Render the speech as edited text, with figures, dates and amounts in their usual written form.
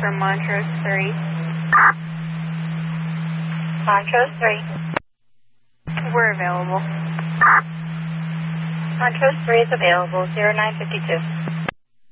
for Montrose 3. Montrose 3. We're available. Montrose 3 is available, 0952.